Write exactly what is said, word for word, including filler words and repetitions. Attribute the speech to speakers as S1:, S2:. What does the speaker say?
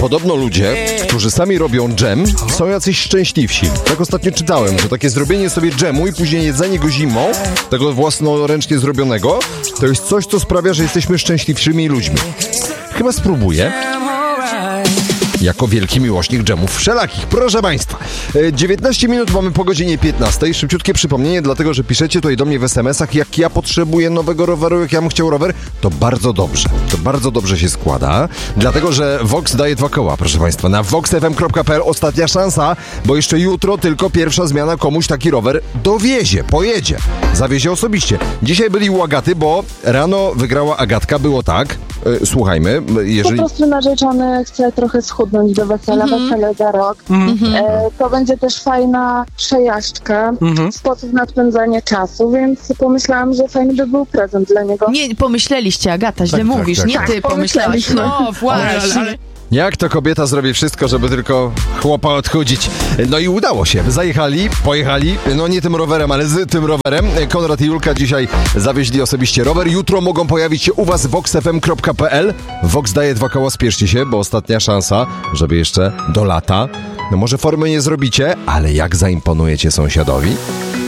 S1: Podobno ludzie, którzy sami robią dżem, są jacyś szczęśliwsi. Tak ostatnio czytałem, że takie zrobienie sobie dżemu i później jedzenie go zimą, tego własnoręcznie zrobionego, to jest coś, co sprawia, że jesteśmy szczęśliwszymi ludźmi. Chyba spróbuję. Jako wielki miłośnik dżemów wszelakich. Proszę Państwa, dziewiętnaście minut mamy po godzinie piętnastej. Szybciutkie przypomnienie, dlatego że piszecie tutaj do mnie w es em esach, jak ja potrzebuję nowego roweru, jak ja bym chciał rower. To bardzo dobrze. To bardzo dobrze się składa. Dlatego, że Vox daje dwa koła, proszę Państwa. Na vox f m kropka p l ostatnia szansa, bo jeszcze jutro tylko pierwsza zmiana komuś taki rower dowiezie, pojedzie. Zawiezie osobiście. Dzisiaj byli u Agaty, bo rano wygrała Agatka. Było tak. Słuchajmy. Jeżeli...
S2: Po prostu narzeczony chce trochę schudnąć do wesela, mm-hmm. wesele za rok. Mm-hmm. E, to będzie też fajna przejażdżka, mm-hmm. sposób na spędzanie czasu, więc pomyślałam, że fajny by był prezent dla niego.
S3: Nie, pomyśleliście, Agata, źle
S1: tak,
S3: mówisz,
S1: tak,
S3: nie
S1: tak.
S3: ty pomyślałaś. No właśnie.
S4: Ale, ale, ale...
S1: Jak to kobieta zrobi wszystko, żeby tylko chłopa odchudzić? No i udało się. Zajechali, pojechali, no nie tym rowerem, ale z tym rowerem. Konrad i Julka dzisiaj zawieźli osobiście rower. Jutro mogą pojawić się u was vox f m kropka p l. Vox daje dwa koła, spieszcie się, bo ostatnia szansa, żeby jeszcze do lata. No może formy nie zrobicie, ale jak zaimponujecie sąsiadowi?